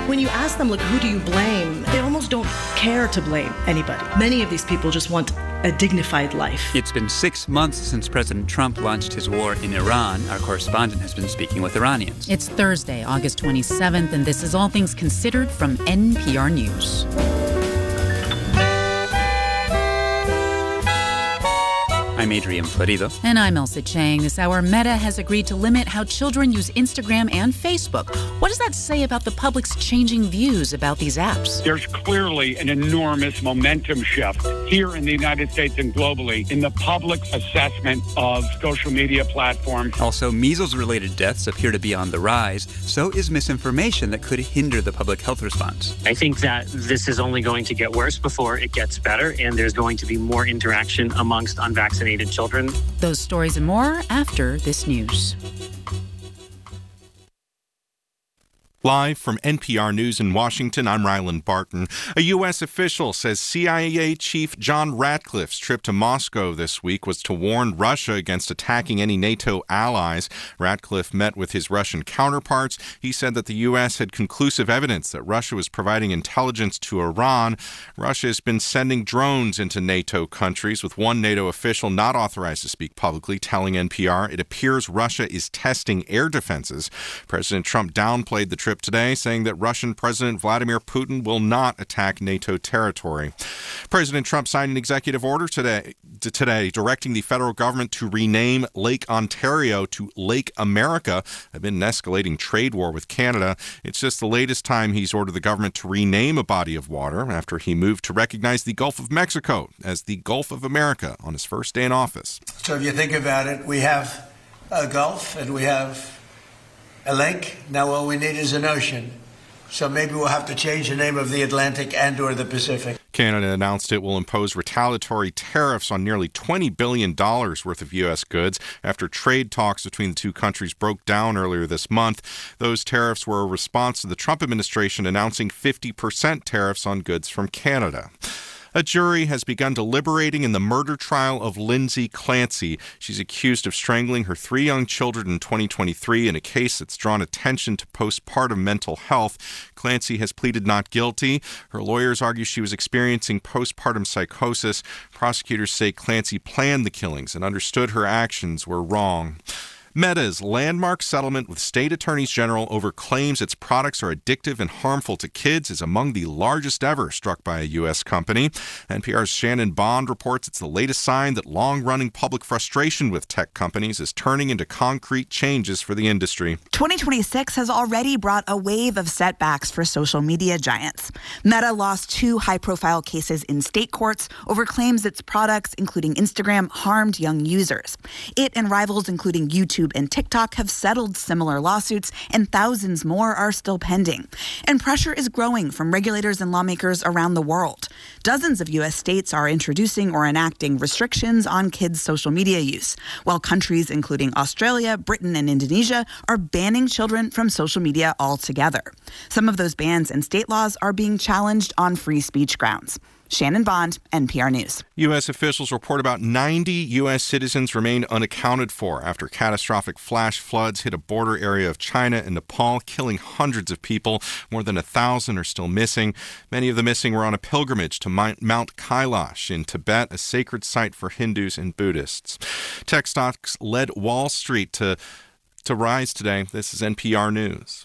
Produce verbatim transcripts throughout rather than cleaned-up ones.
When you ask them, look, who do you blame? They almost don't care to blame anybody. Many of these people just want a dignified life. It's been six months since President Trump launched his war in Iran. Our correspondent has been speaking with Iranians. It's Thursday, August twenty-seventh, and this is All Things Considered from N P R News. I'm Adrian Florido. And I'm Elsa Chang. This hour, Meta has agreed to limit how children use Instagram and Facebook. What does that say about the public's changing views about these apps? There's clearly an enormous momentum shift here in the United States and globally in the public's assessment of social media platforms. Also, measles-related deaths appear to be on the rise. So is misinformation that could hinder the public health response. I think that this is only going to get worse before it gets better, and there's going to be more interaction amongst unvaccinated children. Those stories and more after this news. Live from N P R News in Washington, I'm Ryland Barton. A U S official says C I A Chief John Ratcliffe's trip to Moscow this week was to warn Russia against attacking any NATO allies. Ratcliffe met with his Russian counterparts. He said that the U S had conclusive evidence that Russia was providing intelligence to Iran. Russia has been sending drones into NATO countries, with one NATO official not authorized to speak publicly telling N P R it appears Russia is testing air defenses. President Trump downplayed the trip today, saying that Russian President Vladimir Putin will not attack NATO territory. President Trump signed an executive order today, today directing the federal government to rename Lake Ontario to Lake America amid an escalating trade war with Canada. It's just the latest time he's ordered the government to rename a body of water after he moved to recognize the Gulf of Mexico as the Gulf of America on his first day in office. So if you think about it, we have a Gulf and we have a lake. Now all we need is an ocean. So maybe we'll have to change the name of the Atlantic and or the Pacific. Canada announced it will impose retaliatory tariffs on nearly twenty billion dollars worth of U S goods after trade talks between the two countries broke down earlier this month. Those tariffs were a response to the Trump administration announcing fifty percent tariffs on goods from Canada. A jury has begun deliberating in the murder trial of Lindsay Clancy. She's accused of strangling her three young children in twenty twenty-three in a case that's drawn attention to postpartum mental health. Clancy has pleaded not guilty. Her lawyers argue she was experiencing postpartum psychosis. Prosecutors say Clancy planned the killings and understood her actions were wrong. Meta's landmark settlement with state attorneys general over claims its products are addictive and harmful to kids is among the largest ever struck by a U S company. N P R's Shannon Bond reports it's the latest sign that long-running public frustration with tech companies is turning into concrete changes for the industry. twenty twenty-six has already brought a wave of setbacks for social media giants. Meta lost two high-profile cases in state courts over claims its products, including Instagram, harmed young users. It and rivals, including YouTube and TikTok, have settled similar lawsuits, and thousands more are still pending. And pressure is growing from regulators and lawmakers around the world. Dozens of U S states are introducing or enacting restrictions on kids' social media use, while countries including Australia, Britain, and Indonesia are banning children from social media altogether. Some of those bans and state laws are being challenged on free speech grounds. Shannon Bond, N P R News. U S officials report about ninety U S citizens remain unaccounted for after catastrophic flash floods hit a border area of China and Nepal, killing hundreds of people. More than a thousand are still missing. Many of the missing were on a pilgrimage to Mount Kailash in Tibet, a sacred site for Hindus and Buddhists. Tech stocks led Wall Street to, to rise today. This is N P R News.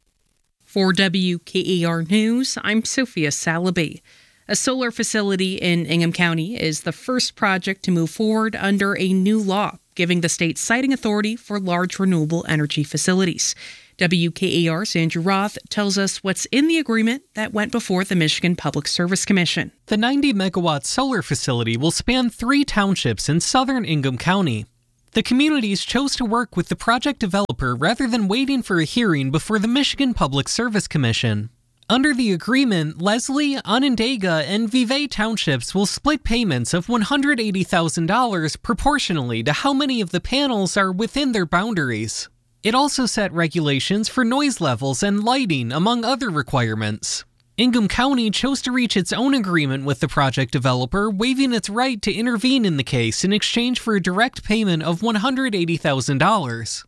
For W K A R News, I'm Sophia Salaby. A solar facility in Ingham County is the first project to move forward under a new law, giving the state siting authority for large renewable energy facilities. W K A R's Andrew Roth tells us what's in the agreement that went before the Michigan Public Service Commission. The ninety megawatt solar facility will span three townships in southern Ingham County. The communities chose to work with the project developer rather than waiting for a hearing before the Michigan Public Service Commission. Under the agreement, Leslie, Onondaga, and Vevay townships will split payments of one hundred eighty thousand dollars proportionally to how many of the panels are within their boundaries. It also set regulations for noise levels and lighting, among other requirements. Ingham County chose to reach its own agreement with the project developer, waiving its right to intervene in the case in exchange for a direct payment of one hundred eighty thousand dollars.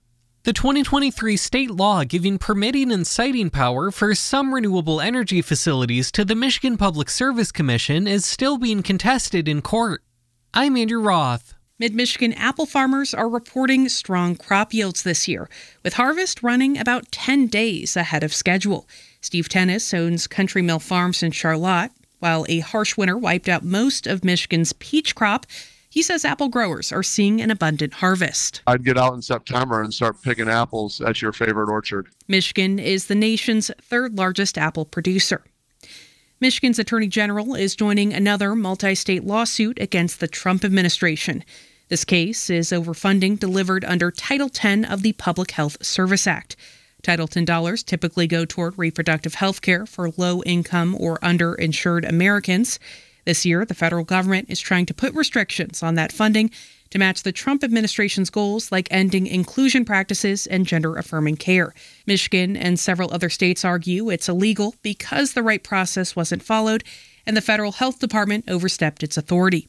The twenty twenty-three state law giving permitting and siting power for some renewable energy facilities to the Michigan Public Service Commission is still being contested in court. I'm Andrew Roth. Mid-Michigan apple farmers are reporting strong crop yields this year, with harvest running about ten days ahead of schedule. Steve Tennis owns Country Mill Farms in Charlotte. While a harsh winter wiped out most of Michigan's peach crop, he says apple growers are seeing an abundant harvest. I'd get out in September and start picking apples at your favorite orchard. Michigan is the nation's third largest apple producer. Michigan's Attorney General is joining another multi-state lawsuit against the Trump administration. This case is over funding delivered under Title ten of the Public Health Service Act. Title ten dollars typically go toward reproductive health care for low-income or underinsured Americans. This year, the federal government is trying to put restrictions on that funding to match the Trump administration's goals like ending inclusion practices and gender-affirming care. Michigan and several other states argue it's illegal because the right process wasn't followed and the federal health department overstepped its authority.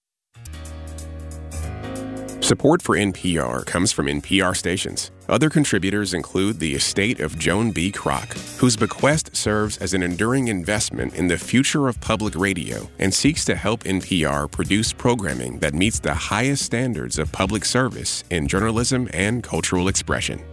Support for N P R comes from N P R stations. Other contributors include the estate of Joan B. Kroc, whose bequest serves as an enduring investment in the future of public radio and seeks to help N P R produce programming that meets the highest standards of public service in journalism and cultural expression.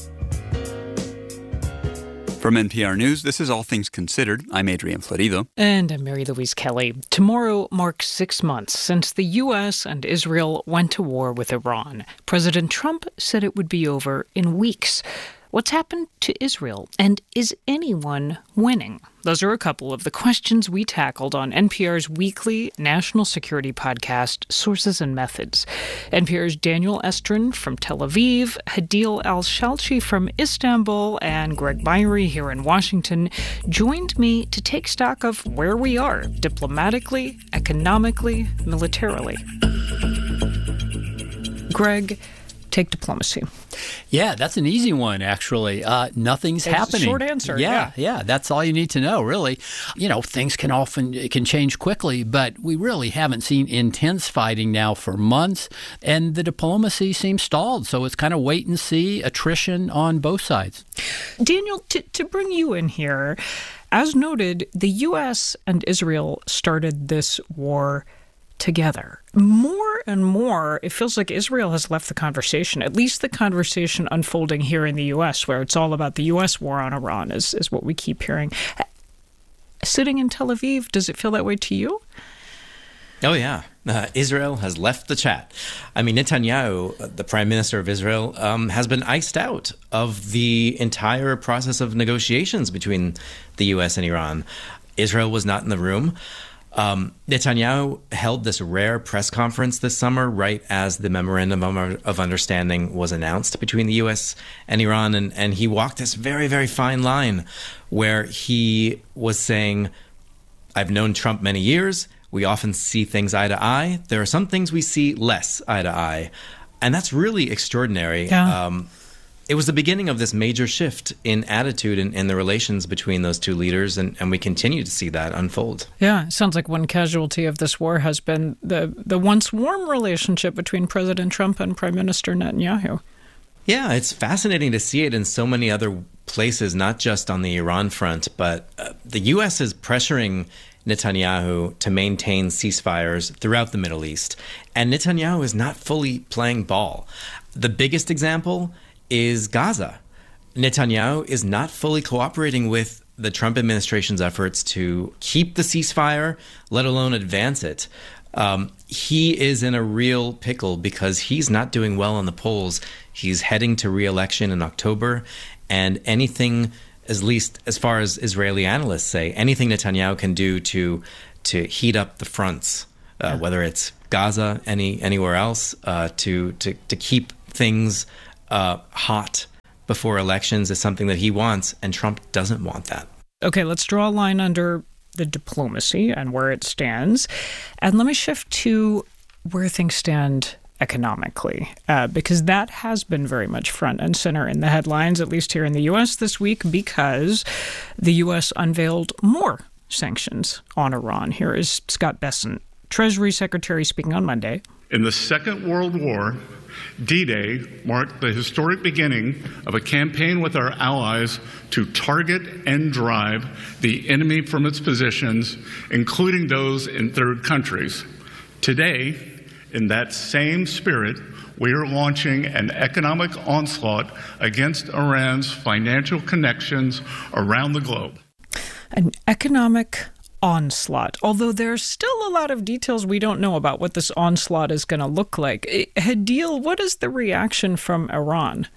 From N P R News, this is All Things Considered. I'm Adrian Florido. And I'm Mary Louise Kelly. Tomorrow marks six months since the U S and Israel went to war with Iran. President Trump said it would be over in weeks. What's happened to Israel? And is anyone winning? Those are a couple of the questions we tackled on N P R's weekly national security podcast, Sources and Methods. N P R's Daniel Estrin from Tel Aviv, Hadil Al-Shalchi from Istanbul, and Greg Myrie here in Washington joined me to take stock of where we are diplomatically, economically, militarily. Greg, take diplomacy. Yeah, that's an easy one, actually. Uh, nothing's It's a happening. short answer, Yeah, yeah. yeah, that's all you need to know, really. You know, things can often it can change quickly, but we really haven't seen intense fighting now for months, and the diplomacy seems stalled. So it's kind of wait and see, attrition on both sides. Daniel, to, to bring you in here, as noted, the U S and Israel started this war together. More and more, it feels like Israel has left the conversation, at least the conversation unfolding here in the U S, where it's all about the U S war on Iran, is, is what we keep hearing. Sitting in Tel Aviv, does it feel that way to you? Oh, yeah. Uh, Israel has left the chat. I mean, Netanyahu, the prime minister of Israel, um, has been iced out of the entire process of negotiations between the U S and Iran. Israel was not in the room. Um, Netanyahu held this rare press conference this summer right as the memorandum of understanding was announced between the U S and Iran, and, and he walked this very, very fine line where he was saying, I've known Trump many years. We often see things eye to eye. There are some things we see less eye to eye, and that's really extraordinary. Yeah. Um, It was the beginning of this major shift in attitude in, in the relations between those two leaders, and, and we continue to see that unfold. Yeah, it sounds like one casualty of this war has been the, the once warm relationship between President Trump and Prime Minister Netanyahu. Yeah, it's fascinating to see it in so many other places, not just on the Iran front, but uh, the U S is pressuring Netanyahu to maintain ceasefires throughout the Middle East, and Netanyahu is not fully playing ball. The biggest example is Gaza. Netanyahu is not fully cooperating with the Trump administration's efforts to keep the ceasefire, let alone advance it. Um, he is in a real pickle because he's not doing well on the polls. He's heading to re-election in October, and anything, at least as far as Israeli analysts say, anything Netanyahu can do to to heat up the fronts, uh, yeah. whether it's Gaza, any anywhere else, uh, to to to keep things Uh, hot before elections is something that he wants, and Trump doesn't want that. Okay, let's draw a line under the diplomacy and where it stands. And let me shift to where things stand economically, uh, because that has been very much front and center in the headlines, at least here in the U S this week, because the U S unveiled more sanctions on Iran. Here is Scott Bessent, Treasury Secretary, speaking on Monday. In the Second World War, D-Day marked the historic beginning of a campaign with our allies to target and drive the enemy from its positions, including those in third countries. Today, in that same spirit, we are launching an economic onslaught against Iran's financial connections around the globe. An economic onslaught, although there's still a lot of details we don't know about what this onslaught is going to look like. Hadil, what is the reaction from Iran?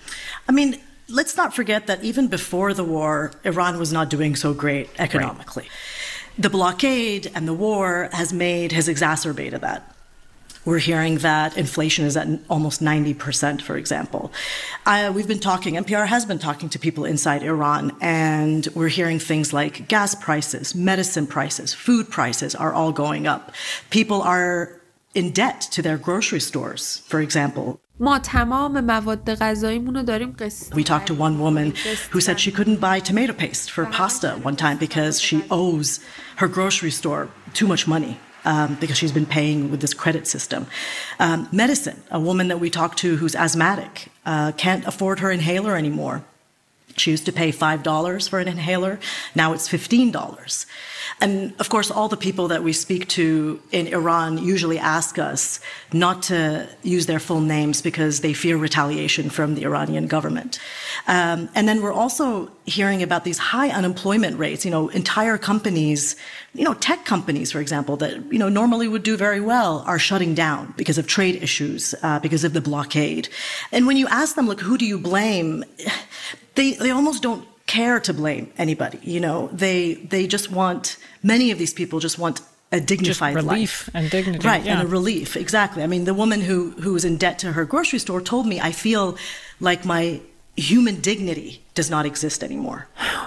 I mean, let's not forget that even before the war, Iran was not doing so great economically. Right. The blockade and the war has made, has exacerbated that. We're hearing that inflation is at almost ninety percent, for example. Uh, we've been talking, N P R has been talking to people inside Iran, and we're hearing things like gas prices, medicine prices, food prices are all going up. People are in debt to their grocery stores, for example. ما تمام مواد غذاییمون رو داریم قسط. We talked to one woman who said she couldn't buy tomato paste for pasta one time because she owes her grocery store too much money. Um, because she's been paying with this credit system. Um, medicine, a woman that we talked to who's asthmatic, uh, can't afford her inhaler anymore. She used to pay five dollars for an inhaler. Now it's fifteen dollars. And of course, all the people that we speak to in Iran usually ask us not to use their full names because they fear retaliation from the Iranian government. Um, and then we're also hearing about these high unemployment rates. You know, entire companies, you know, tech companies, for example, that, you know, normally would do very well are shutting down because of trade issues, uh, because of the blockade. And when you ask them, look, who do you blame? They, they almost don't care to blame anybody. You know, they, they just want, many of these people just want a dignified just relief life. and dignity. Right, yeah. and a relief, exactly. I mean, the woman who, who was in debt to her grocery store told me, I feel like my human dignity does not exist anymore.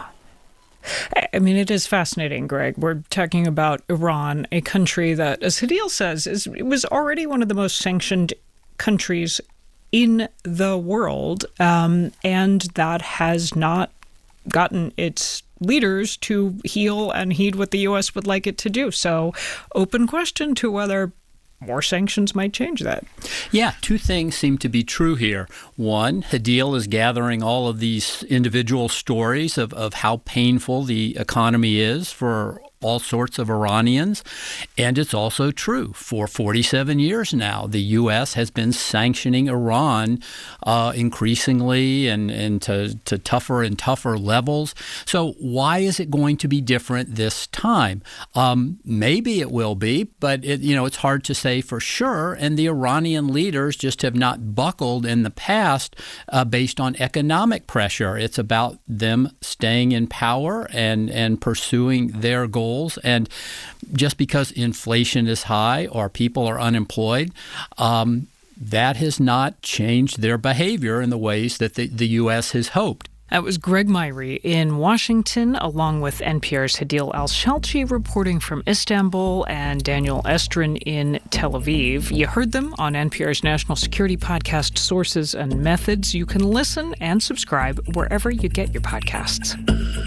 I mean, it is fascinating, Greg. We're talking about Iran, a country that, as Hadil says, is it was already one of the most sanctioned countries in the world, um, and that has not gotten its leaders to heal and heed what the U S would like it to do. So, open question to whether more sanctions might change that. Yeah, two things seem to be true here. One, Hadil is gathering all of these individual stories of, of how painful the economy is for all sorts of Iranians. And it's also true. For forty-seven years now, the U S has been sanctioning Iran uh, increasingly and, and to, to tougher and tougher levels. So why is it going to be different this time? Um, maybe it will be, but it, you know, it's hard to say for sure. And the Iranian leaders just have not buckled in the past uh, based on economic pressure. It's about them staying in power and, and pursuing their goals. And just because inflation is high or people are unemployed, um, that has not changed their behavior in the ways that the, the U S has hoped. That was Greg Myrie in Washington, along with N P R's Hadil Al-Shalchi reporting from Istanbul and Daniel Estrin in Tel Aviv. You heard them on N P R's national security podcast, Sources and Methods. You can listen and subscribe wherever you get your podcasts.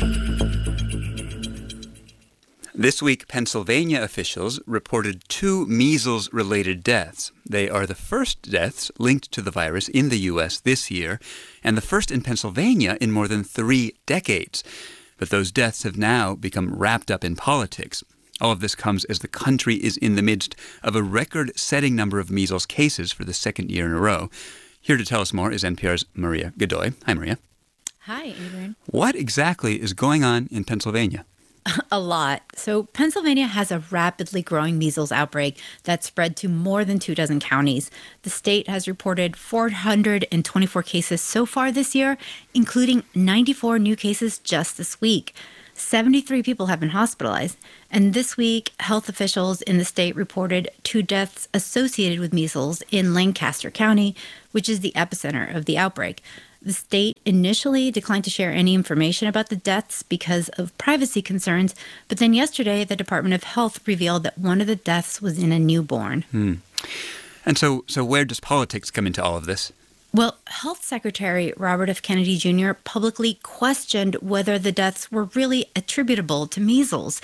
This week, Pennsylvania officials reported two measles-related deaths. They are the first deaths linked to the virus in the U S this year, and the first in Pennsylvania in more than three decades. But those deaths have now become wrapped up in politics. All of this comes as the country is in the midst of a record-setting number of measles cases for the second year in a row. Here to tell us more is N P R's Maria Godoy. Hi, Maria. Hi, Adrian. What exactly is going on in Pennsylvania? A lot. So Pennsylvania has a rapidly growing measles outbreak that spread to more than two dozen counties. The state has reported four hundred twenty-four cases so far this year, including ninety-four new cases just this week. seventy-three people have been hospitalized. And this week, health officials in the state reported two deaths associated with measles in Lancaster County, which is the epicenter of the outbreak. The state initially declined to share any information about the deaths because of privacy concerns, but then yesterday the Department of Health revealed that one of the deaths was in a newborn. Hmm. And so, so where does politics come into all of this? Well, Health Secretary Robert F. Kennedy Junior publicly questioned whether the deaths were really attributable to measles.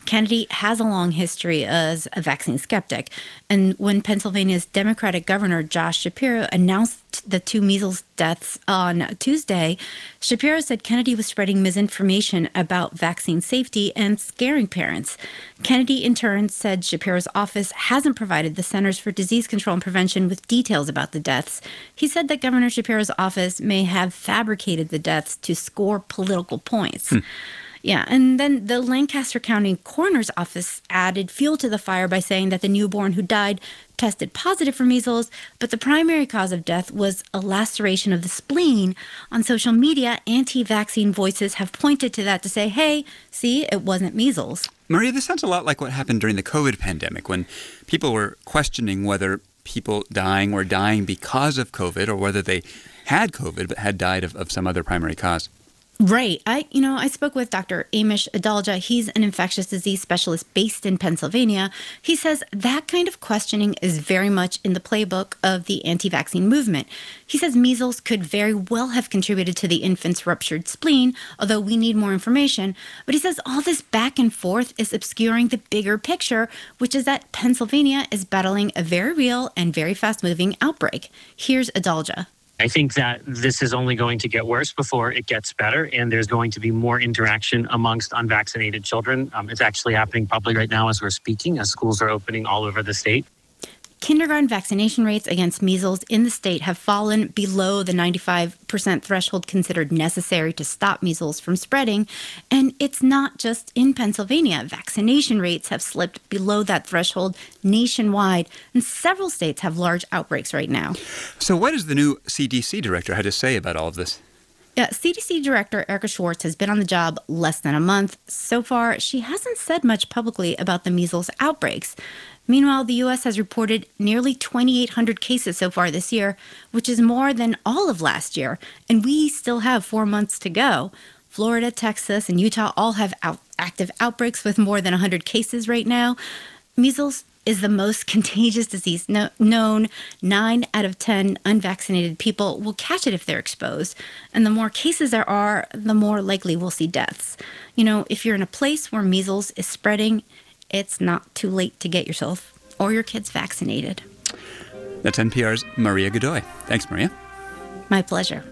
Kennedy has a long history as a vaccine skeptic. And when Pennsylvania's Democratic Governor Josh Shapiro announced the two measles deaths on Tuesday, Shapiro said Kennedy was spreading misinformation about vaccine safety and scaring parents. Kennedy, in turn, said Shapiro's office hasn't provided the Centers for Disease Control and Prevention with details about the deaths. He said that Governor Shapiro's office may have fabricated the deaths to score political points. Hmm. Yeah, and then the Lancaster County Coroner's Office added fuel to the fire by saying that the newborn who died tested positive for measles, but the primary cause of death was a laceration of the spleen. On social media, anti-vaccine voices have pointed to that to say, hey, see, it wasn't measles. Maria, this sounds a lot like what happened during the COVID pandemic when people were questioning whether people dying were dying because of COVID or whether they had COVID but had died of, of some other primary cause. Right. I, you know, I spoke with Doctor Amish Adalja. He's an infectious disease specialist based in Pennsylvania. He says that kind of questioning is very much in the playbook of the anti-vaccine movement. He says measles could very well have contributed to the infant's ruptured spleen, although we need more information. But he says all this back and forth is obscuring the bigger picture, which is that Pennsylvania is battling a very real and very fast-moving outbreak. Here's Adalja. I think that this is only going to get worse before it gets better, and there's going to be more interaction amongst unvaccinated children. Um, it's actually happening probably right now as we're speaking, as schools are opening all over the state. Kindergarten vaccination rates against measles in the state have fallen below the ninety-five percent threshold considered necessary to stop measles from spreading. And it's not just in Pennsylvania. Vaccination rates have slipped below that threshold nationwide, and several states have large outbreaks right now. So what does the new C D C director have to say about all of this? Yeah, C D C Director Erica Schwartz has been on the job less than a month. So far, she hasn't said much publicly about the measles outbreaks. Meanwhile, the U S has reported nearly twenty-eight hundred cases so far this year, which is more than all of last year. And we still have four months to go. Florida, Texas, and Utah all have out- active outbreaks with more than one hundred cases right now. Measles is the most contagious disease no- known. Nine out of ten unvaccinated people will catch it if they're exposed. And the more cases there are, the more likely we'll see deaths. You know, if you're in a place where measles is spreading, it's not too late to get yourself or your kids vaccinated. That's N P R's Maria Godoy. Thanks, Maria. My pleasure.